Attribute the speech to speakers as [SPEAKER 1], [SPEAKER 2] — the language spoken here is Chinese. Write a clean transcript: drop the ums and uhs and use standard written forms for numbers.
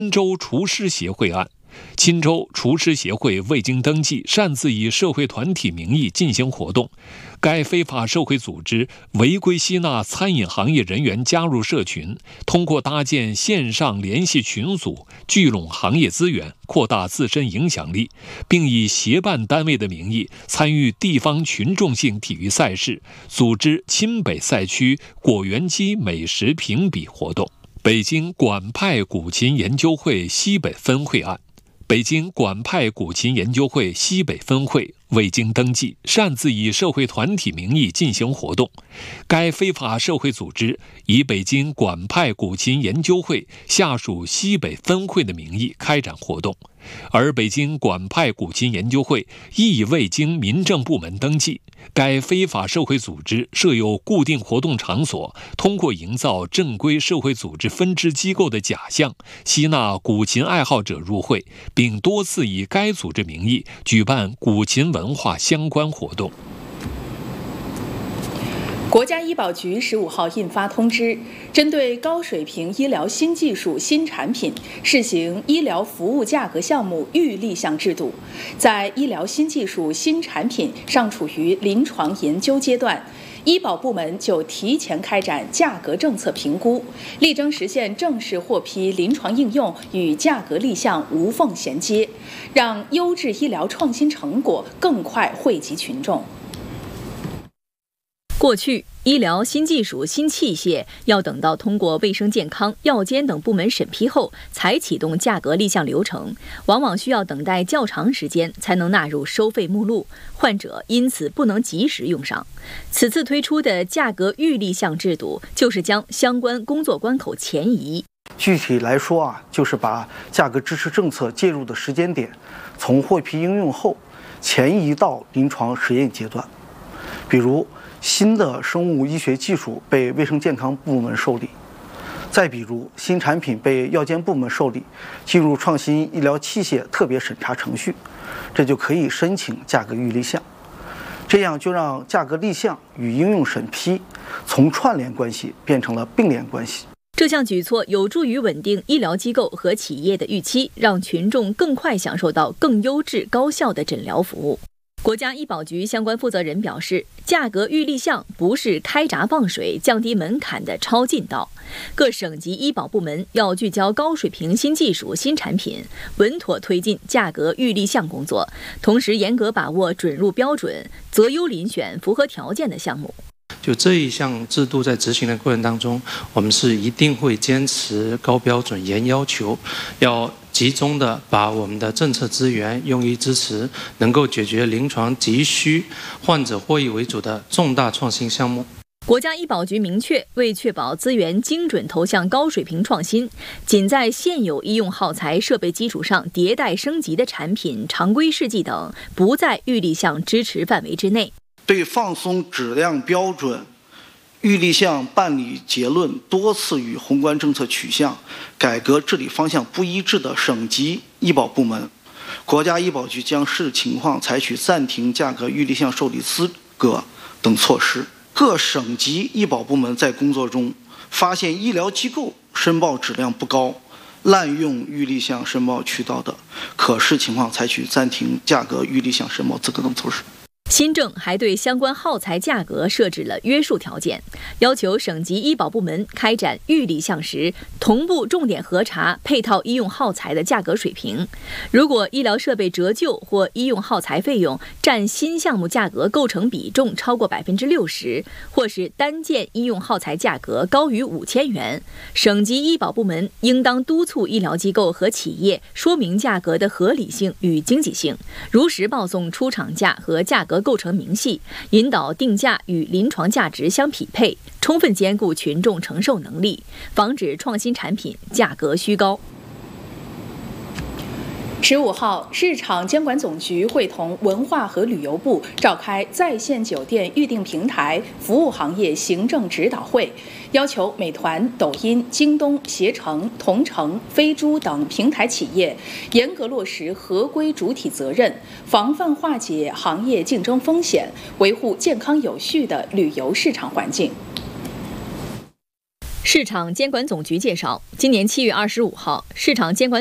[SPEAKER 1] 钦州厨师协会案，钦州厨师协会未经登记，擅自以社会团体名义进行活动。该非法社会组织违规吸纳餐饮行业人员加入社群，通过搭建线上联系群组，聚拢行业资源，扩大自身影响力，并以协办单位的名义参与地方群众性体育赛事，组织钦北赛区果园机美食评比活动。北京管派古琴研究会西北分会案，北京管派古琴研究会西北分会未经登记，擅自以社会团体名义进行活动。该非法社会组织以北京管派古琴研究会下属西北分会的名义开展活动，而北京管派古琴研究会亦未经民政部门登记。该非法社会组织设有固定活动场所，通过营造正规社会组织分支机构的假象，吸纳古琴爱好者入会，并多次以该组织名义举办古琴文化相关活动。
[SPEAKER 2] 国家医保局15号印发通知，针对高水平医疗新技术新产品试行医疗服务价格项目预立项制度，在医疗新技术新产品尚处于临床研究阶段，医保部门就提前开展价格政策评估，力争实现正式获批临床应用与价格立项无缝衔接，让优质医疗创新成果更快惠及群众。
[SPEAKER 3] 过去，医疗新技术新器械要等到通过卫生健康、药监等部门审批后才启动价格立项流程，往往需要等待较长时间才能纳入收费目录，患者因此不能及时用上。此次推出的价格预立项制度，就是将相关工作关口前移。
[SPEAKER 4] 具体来说就是把价格支持政策介入的时间点从获批应用后前移到临床实验阶段。比如新的生物医学技术被卫生健康部门受理，再比如新产品被药监部门受理，进入创新医疗器械特别审查程序，这就可以申请价格预立项。这样就让价格立项与应用审批从串联关系变成了并联关系。
[SPEAKER 3] 这项举措有助于稳定医疗机构和企业的预期，让群众更快享受到更优质高效的诊疗服务。国家医保局相关负责人表示，价格预立项不是开闸放水、降低门槛的超近道，各省级医保部门要聚焦高水平新技术新产品，稳妥推进价格预立项工作，同时严格把握准入标准，择优遴选符合条件的项目。
[SPEAKER 5] 就这一项制度在执行的过程当中，我们是一定会坚持高标准、严要求，要集中的把我们的政策资源用于支持能够解决临床急需、患者获益为主的重大创新项目。
[SPEAKER 3] 国家医保局明确，为确保资源精准投向高水平创新，仅在现有医用耗材设备基础上迭代升级的产品、常规试剂等，不在预立项支持范围之内。
[SPEAKER 4] 对放松质量标准、预立项办理结论多次与宏观政策取向、改革治理方向不一致的省级医保部门，国家医保局将视情况采取暂停价格预立项受理资格等措施。各省级医保部门在工作中发现医疗机构申报质量不高、滥用预立项申报渠道的，可视情况采取暂停价格预立项申报资格等措施。
[SPEAKER 3] 新政还对相关耗材价格设置了约束条件，要求省级医保部门开展预立项时，同步重点核查配套医用耗材的价格水平。如果医疗设备折旧或医用耗材费用占新项目价格构成比重超过60%，或是单件医用耗材价格高于5000元，省级医保部门应当督促医疗机构和企业说明价格的合理性与经济性，如实报送出厂价和价格构成明细，引导定价与临床价值相匹配，充分兼顾群众承受能力，防止创新产品价格虚高。
[SPEAKER 2] 15号，市场监管总局会同文化和旅游部召开在线酒店预订平台服务行业行政指导会，要求美团、抖音、京东、携程、同城、飞猪等平台企业严格落实合规主体责任，防范化解行业竞争风险，维护健康有序的旅游市场环境。
[SPEAKER 3] 市场监管总局介绍，今年7月25号，市场监管